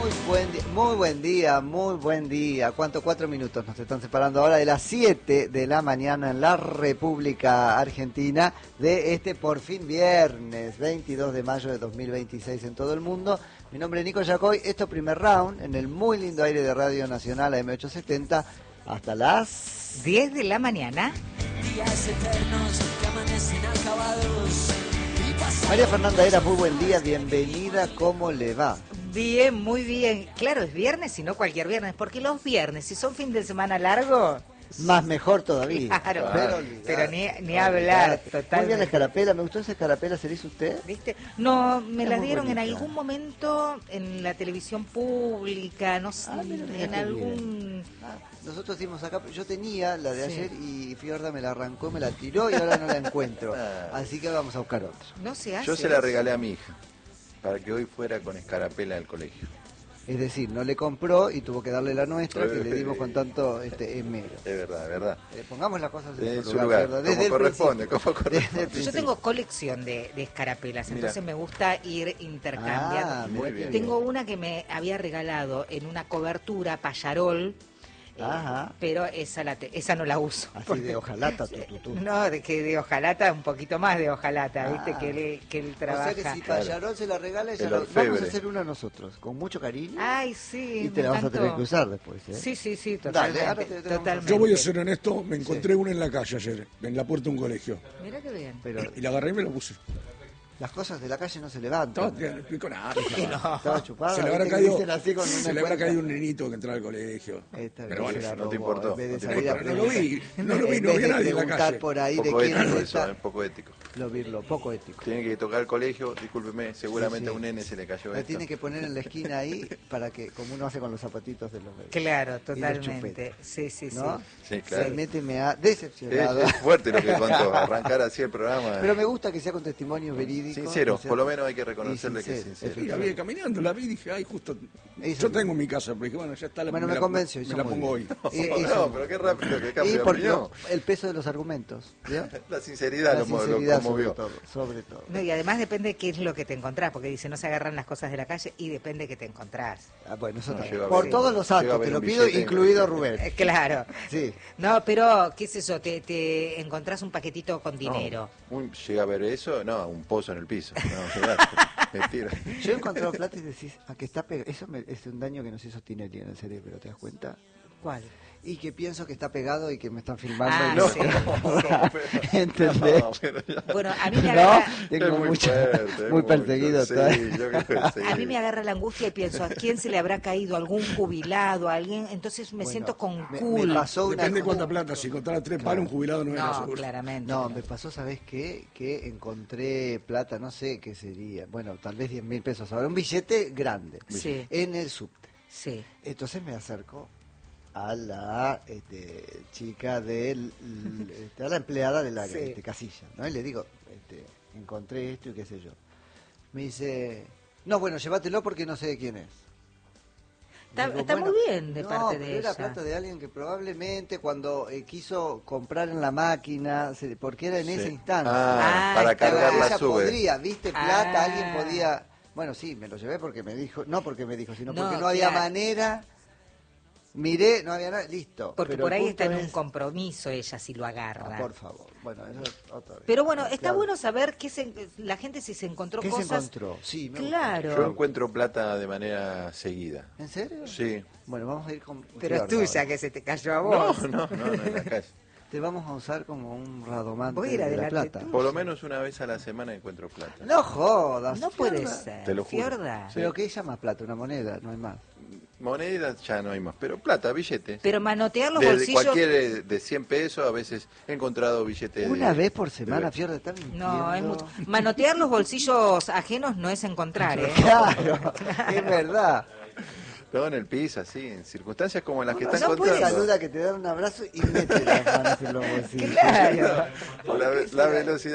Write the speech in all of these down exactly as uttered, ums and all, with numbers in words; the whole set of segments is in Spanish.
Muy buen día, muy buen día, muy buen día. ¿Cuánto? Cuatro minutos nos están separando ahora de las siete de la mañana en la República Argentina de este por fin viernes veintidós de mayo de dos mil veintiséis en todo el mundo. Mi nombre es Nico Yacoy, esto primer round en el muy lindo aire de Radio Nacional A M ochocientos setenta hasta las diez de la mañana. Días eternos que amanecen acabados. María Fernanda Era, muy buen día, bienvenida, ¿cómo le va? Bien, muy bien. Claro, es viernes y no cualquier viernes, porque los viernes, si son fin de semana largo... Más mejor todavía. Claro, pero, pero ni, ni hablar, totalmente. Muy bien la escarapela, me gustó esa escarapela, ¿se la hizo usted? ¿Viste? No, me Es la muy dieron bonita. en algún momento en la televisión pública, no sé, Ah, mira, mira en qué algún... Ah, nosotros hicimos acá, yo tenía la de Sí. ayer y Fiorda me la arrancó, me la tiró y ahora no la encuentro. Así que vamos a buscar otra. No se hace Yo se la eso. regalé a mi hija, para que hoy fuera con escarapela al colegio. Es decir, no le compró y tuvo que darle la nuestra que le dimos con tanto este esmero. Es verdad, es verdad. Eh, pongamos las cosas en, En su su lugar, lugar, Fiorda, como desde el corresponde, principio. como corresponde. Desde el Yo principio. tengo colección de, de escarapelas, Mira. entonces me gusta ir intercambiando. Ah, Muy muy bien. bien. Tengo una que me había regalado en una cobertura payarol, eh, Ajá. pero esa la te- esa no la uso. Así de hojalata, tu, tu, tu. No, de que de hojalata, un poquito más de hojalata, Ah. viste, que él, que él O trabaja. sea que si Payarol se la regala, ella El lo- vamos orfebre. a hacer una nosotros, con mucho cariño. Ay, sí, y te me la vas a encantó. tener que usar después, ¿eh? Sí, sí, sí, Dale, totalmente. ahora te- te vamos a- totalmente. Yo voy a ser honesto, me encontré una en la calle ayer, en la puerta de un colegio. Mira qué bien. Pero Y la agarré y me la puse. las cosas de la calle no se Estaba, levantan. no explico nada. Estaba chupada. Se le habrá ¿viste que caído, dicen así con se una le habrá cuenta? caído un nenito que entraba al colegio. Esta Pero vez bueno, se la no te robó, importó, en vez de no te salir a importó. No lo vi, no lo vi, en no vez vi a de nadie en la preguntar calle. por ahí de Poco quién ético es eso, esta, es poco ético. lo virlo, poco ético. Tiene que tocar el colegio, discúlpeme, seguramente Sí, sí. a un nene se le cayó La esto. tiene que poner en la esquina ahí para que, como uno hace con los zapatitos de los bebés. Claro, Y los totalmente. chupetes, Sí, sí, sí. ¿no? Sí, claro. Realmente me ha Es, decepcionado. es fuerte lo que contó, arrancar así el programa. Pero me gusta que sea con testimonios verídicos. Sincero, ¿no es por lo cierto? menos hay que reconocerle Y que es sincero, sincero. Y la vi caminando, la vi y dije, ay, justo. Eso Yo sí. tengo mi casa, pero dije, bueno, ya está la Bueno, me la- convenció, Me hizo la muy pongo bien. hoy. Y- No, hizo- pero qué rápido que Y cambia de porque opinión. el peso de los argumentos, ¿vio? La sinceridad, La lo, mo- lo sinceridad sobre conmovió. todo, sobre todo. No, y además depende de qué es lo que te encontrás, porque dice no se agarran las cosas de la calle y depende de qué te encontrás. Ah, bueno, eso No, también. llega a Por ver- todos los llega a actos, ver te lo un pido, billete, incluido eh, Rubén. Eh, claro. Sí. No, pero qué es eso, te, te encontrás un paquetito con dinero. No, un- llega a ver eso, no, un pozo en el piso. No, llegás, mentira. Yo he encontrado plata y decís, a que está pegado. Eso me- es un daño que nos hizo Tinelli en el cerebro, ¿te das cuenta? ¿Cuál? Y que pienso que está pegado y que me están filmando. Ah, y no. sí, ¿Entendés? No, pero ya- Bueno, a mí me No, agarra, tengo es muy mucho, fuerte, es muy mucho, perseguido. sí, está. yo creo que sí. a mí me agarra la angustia y pienso, ¿a quién se le habrá caído algún jubilado, a alguien? Entonces me Bueno, siento con me- cool. me pasó una Depende de cosa- cuánta plata. Si encontrara tres palos, un jubilado no era No, seguro. claramente. No, me pasó, ¿sabés qué? Que encontré plata, no sé qué sería. Bueno, tal vez diez mil pesos ahora. Un billete grande. Sí. En el subte. Sí. Entonces me acerco a la este, chica del, este, a la empleada de la Sí. este, casilla, ¿no? Y le digo, este, encontré esto y qué sé yo. Me dice, no, bueno, llévatelo porque no sé de quién es. Está, Digo, está bueno, muy bien de no, parte pero de era ella. plata de alguien que probablemente cuando eh, quiso comprar en la máquina, se- porque era en Sí. ese instante. Ah, Ah, para está cargar bien. la Ella sube. podría, viste, plata, Ah. alguien podía... Bueno, sí, me lo llevé porque me dijo, no porque me dijo, sino No, porque no había claro. manera. Miré, no había nada, listo. Porque Pero por el ahí punto está en un es- compromiso ella si lo Ah, agarra. por favor, bueno, eso es otra vez. Pero bueno, está Claro. bueno saber qué se, la gente si se encontró ¿Qué se cosas. encontró? Sí, me gusta. Claro. Yo encuentro plata de manera seguida. ¿En serio? Sí. Bueno, vamos a ir con... Pero es Fiorda tuya ahora. que se te cayó a No, vos. no, no, no, en la calle. Te vamos a usar como un radomante Voy a ir de la adelante plata. tú. Por lo menos una vez a la semana encuentro plata. No jodas. No puede Fiorda. ser. Te lo juro. Fiorda. Sí. Pero ¿qué llama plata? Una moneda, no hay más. Monedas ya no hay más, pero plata, billetes. Pero manotear los de, de bolsillos. cualquier eh, de cien pesos, a veces he encontrado billetes de... Una vez por semana, de- Fiorda, está mintiendo. No, es mucho. Manotear los bolsillos ajenos no es encontrar, ¿eh? Claro, es verdad. Todo en el piso, así, en circunstancias como las que No están puede contando. saluda que te dan un abrazo y mete las manos en los bolsillos. Claro. La, ve- la velocidad. ¡Oh!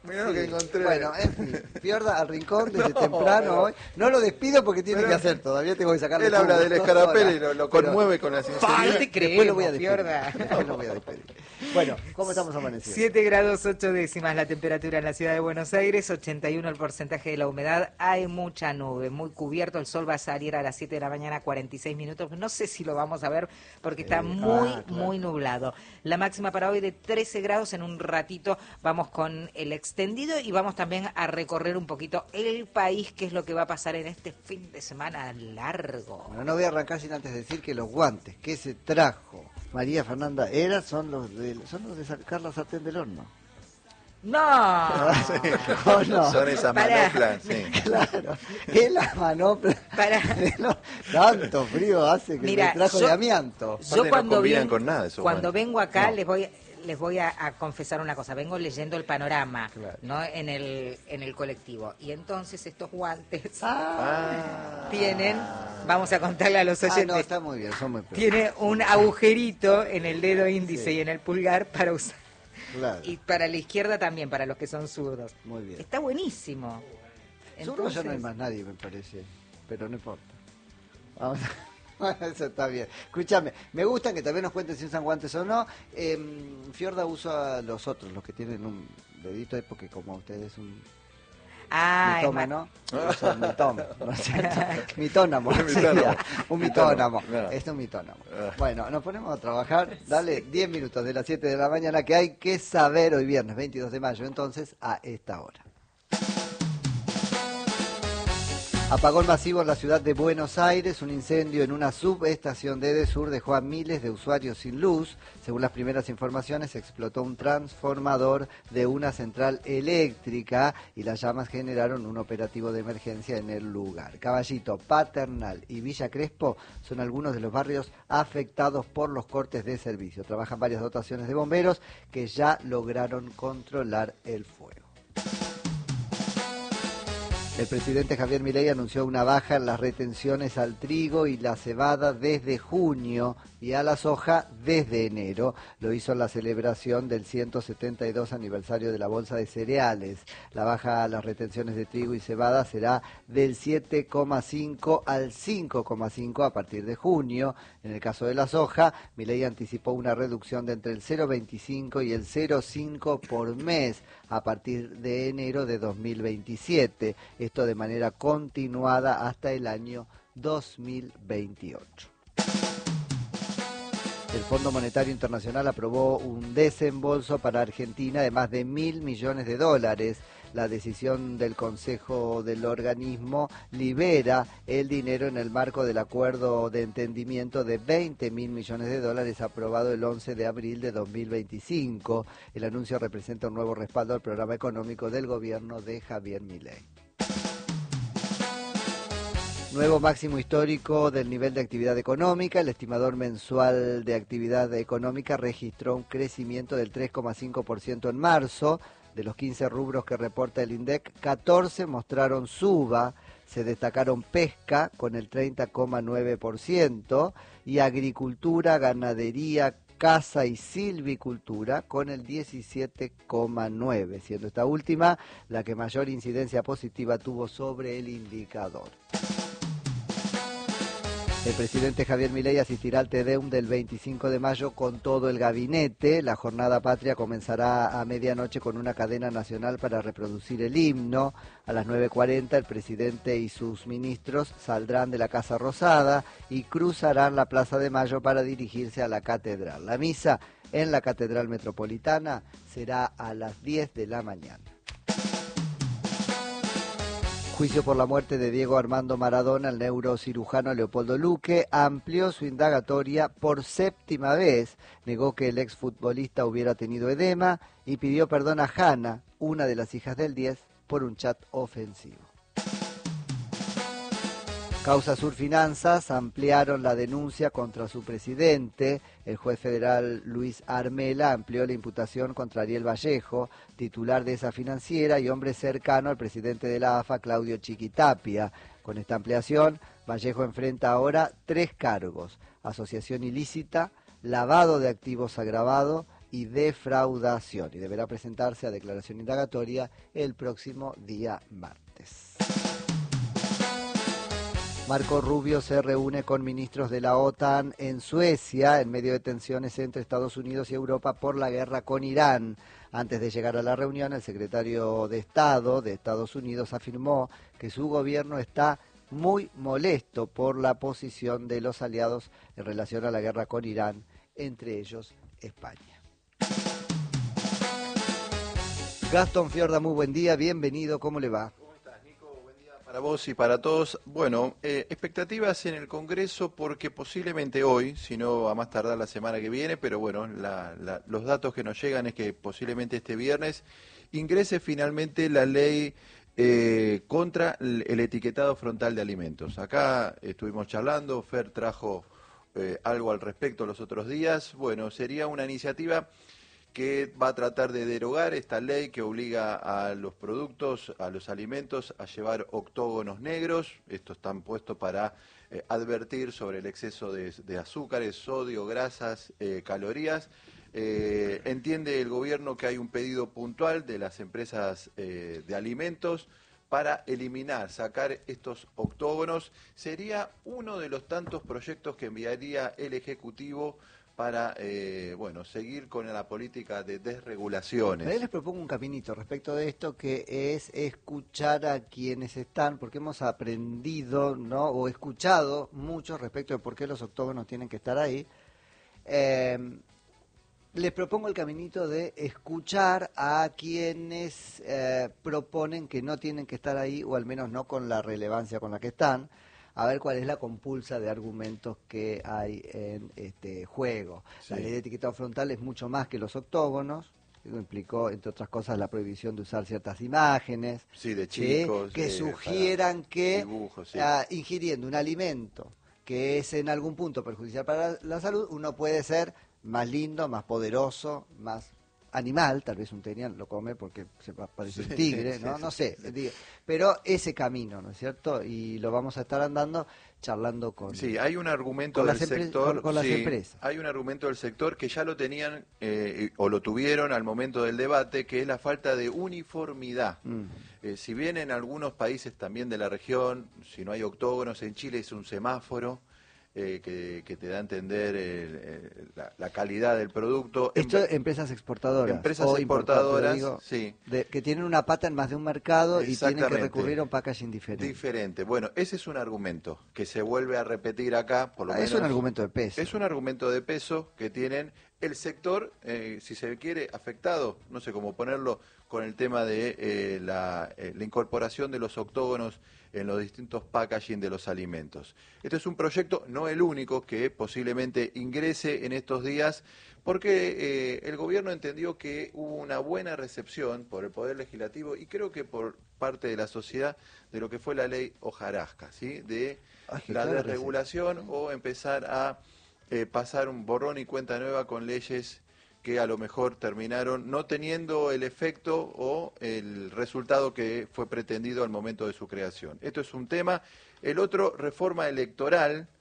Mirá lo que encontré. Bueno, en fin, Fiorda al rincón desde No, temprano pero- hoy. No lo despido porque tiene pero- que hacer, todavía tengo que sacarle Él habla jugo, del dos escarapela y horas. lo, lo Pero conmueve con la ¡Ay, sinceridad. te después lo voy a creemos, despedir. Fiorda! Después lo voy a despedir. Bueno, ¿cómo estamos amaneciendo? siete grados ocho décimas la temperatura en la ciudad de Buenos Aires, ochenta y uno el porcentaje de la humedad, hay mucha nube, muy cubierto, el sol va a salir a las siete de la mañana, cuarenta y seis minutos, no sé si lo vamos a ver porque está Eh, muy, ah, claro. muy nublado. La máxima para hoy de trece grados, en un ratito vamos con el extendido y vamos también a recorrer un poquito el país, qué es lo que va a pasar en este fin de semana largo. Bueno, no voy a arrancar sin antes decir que los guantes que se trajo María Fernanda Era son los de, son los de sacar la sartén del horno. ¡No! ¿O no? Son esas Pará. manoplas, sí. Claro, es la manopla. Para. No, tanto frío hace que Mira, me trajo yo- de amianto. Aparte Yo no cuando, combinan ven- con nada esos cuando guantes. vengo acá No. les voy les voy a, a confesar una cosa. Vengo leyendo el panorama, Claro. ¿no? En el en el colectivo y entonces estos guantes Ah. tienen, vamos a contarle a los Ah, oyentes, no, está muy bien, son muy pros. tiene un agujerito en el dedo índice Sí. y en el pulgar para usar Claro, y para la izquierda también para los que son zurdos. muy bien. Está buenísimo. Zurdo ya no hay Entonces- más nadie, me parece, pero no importa. Vamos a- Eso está bien. Escúchame, me gustan que también nos cuenten si usan guantes o no. Eh, Fiorda usa los otros, los que tienen un dedito, porque como ustedes un Ah, es mitómano, ma- usa mitón, ¿no es cierto? Mitónamo, Un sería, mitónamo. un mitónamo, Claro. es un mitónamo. Ah. Bueno, nos ponemos a trabajar, dale diez minutos de las siete de la mañana que hay que saber hoy viernes veintidós de mayo, entonces a esta hora. Apagón masivo en la ciudad de Buenos Aires. Un incendio en una subestación de Edesur dejó a miles de usuarios sin luz. Según las primeras informaciones, explotó un transformador de una central eléctrica y las llamas generaron un operativo de emergencia en el lugar. Caballito, Paternal y Villa Crespo son algunos de los barrios afectados por los cortes de servicio. Trabajan varias dotaciones de bomberos que ya lograron controlar el fuego. El presidente Javier Milei anunció una baja en las retenciones al trigo y la cebada desde junio y a la soja desde enero. Lo hizo en la celebración del ciento setenta y dos aniversario de la Bolsa de Cereales. La baja a las retenciones de trigo y cebada será del siete coma cinco al cinco coma cinco a partir de junio. En el caso de la soja, Milei anticipó una reducción de entre el cero coma veinticinco y el cero coma cinco por mes a partir de enero de dos mil veintisiete. Esto de manera continuada hasta el año dos mil veintiocho. El Fondo Monetario Internacional aprobó un desembolso para Argentina de más de mil millones de dólares. La decisión del Consejo del organismo libera el dinero en el marco del acuerdo de entendimiento de veinte mil millones de dólares aprobado el once de abril de dos mil veinticinco. El anuncio representa un nuevo respaldo al programa económico del gobierno de Javier Milei. Nuevo máximo histórico del nivel de actividad económica. El estimador mensual de actividad económica registró un crecimiento del tres coma cinco por ciento en marzo. De los quince rubros que reporta el INDEC, catorce mostraron suba. Se destacaron pesca con el treinta coma nueve por ciento y agricultura, ganadería, caza y silvicultura con el diecisiete coma nueve por ciento, siendo esta última la que mayor incidencia positiva tuvo sobre el indicador. El presidente Javier Milei asistirá al Tedeum del veinticinco de mayo con todo el gabinete. La jornada patria comenzará a medianoche con una cadena nacional para reproducir el himno. A las nueve cuarenta el presidente y sus ministros saldrán de la Casa Rosada y cruzarán la Plaza de Mayo para dirigirse a la catedral. La misa en la Catedral Metropolitana será a las diez de la mañana. Juicio por la muerte de Diego Armando Maradona. El neurocirujano Leopoldo Luque amplió su indagatoria por séptima vez. Negó que el exfutbolista hubiera tenido edema y pidió perdón a Hanna, una de las hijas del diez, por un chat ofensivo. Causa Sur Finanzas ampliaron la denuncia contra su presidente. El juez federal Luis Armela amplió la imputación contra Ariel Vallejo, titular de esa financiera y hombre cercano al presidente de la A F A, Claudio Chiquitapia. Con esta ampliación, Vallejo enfrenta ahora tres cargos: asociación ilícita, lavado de activos agravado y defraudación y deberá presentarse a declaración indagatoria el próximo día martes. Marco Rubio se reúne con ministros de la OTAN en Suecia en medio de tensiones entre Estados Unidos y Europa por la guerra con Irán. Antes de llegar a la reunión, el secretario de Estado de Estados Unidos afirmó que su gobierno está muy molesto por la posición de los aliados en relación a la guerra con Irán, entre ellos España. Gastón Fiorda, muy buen día, bienvenido, ¿cómo le va? Para vos y para todos, bueno, eh, expectativas en el Congreso porque posiblemente hoy, si no a más tardar la semana que viene, pero bueno, la, la, los datos que nos llegan es que posiblemente este viernes ingrese finalmente la ley eh, contra el, el etiquetado frontal de alimentos. Acá estuvimos charlando, Fer trajo eh, algo al respecto los otros días. Bueno, sería una iniciativa que va a tratar de derogar esta ley que obliga a los productos, a los alimentos, a llevar octógonos negros. Estos están puestos para eh, advertir sobre el exceso de, de azúcares, sodio, grasas, eh, calorías. Eh, entiende el gobierno que hay un pedido puntual de las empresas eh, de alimentos para eliminar, sacar estos octógonos. Sería uno de los tantos proyectos que enviaría el Ejecutivo para, eh, bueno, seguir con la política de desregulaciones. Yo les propongo un caminito respecto de esto, que es escuchar a quienes están, porque hemos aprendido, ¿no?, o escuchado mucho respecto de por qué los octógonos tienen que estar ahí. Eh, les propongo el caminito de escuchar a quienes eh, proponen que no tienen que estar ahí, o al menos no con la relevancia con la que están, a ver cuál es la compulsa de argumentos que hay en este juego. Sí. La ley de etiquetado frontal es mucho más que los octógonos. Implicó, entre otras cosas, la prohibición de usar ciertas imágenes, sí, de chicos, ¿sí?, que eh, sugieran que dibujos, sí. uh, ingiriendo un alimento que es en algún punto perjudicial para la salud, uno puede ser más lindo, más poderoso, más animal. Tal vez un tenian lo come porque se parece un tigre, ¿no? No sé, digo, pero ese camino, ¿no es cierto? Y lo vamos a estar andando charlando con... Sí, hay un argumento con del las sector... Con, con las sí, empresas. Hay un argumento del sector que ya lo tenían eh, o lo tuvieron al momento del debate, que es la falta de uniformidad. Mm. Eh, si bien en algunos países también de la región, si no hay octógonos, en Chile es un semáforo, Eh, que, que te da a entender el, el, la, la calidad del producto. Esto em, empresas exportadoras. Empresas o exportadoras, digo, sí. De, que tienen una pata en más de un mercado y tienen que recurrir a un packaging diferente. Diferente. Bueno, ese es un argumento que se vuelve a repetir acá, por lo ah, menos. Es un argumento de peso. Es un argumento de peso que tienen el sector, eh, si se quiere, afectado, no sé cómo ponerlo, con el tema de eh, la, eh, la incorporación de los octógonos en los distintos packaging de los alimentos. Este es un proyecto, no el único, que posiblemente ingrese en estos días, porque eh, el gobierno entendió que hubo una buena recepción por el Poder Legislativo y creo que por parte de la sociedad de lo que fue la ley hojarasca, ¿sí?, de Ay, la claro desregulación sí. o empezar a eh, pasar un borrón y cuenta nueva con leyes que a lo mejor terminaron no teniendo el efecto o el resultado que fue pretendido al momento de su creación. Esto es un tema. El otro, reforma electoral,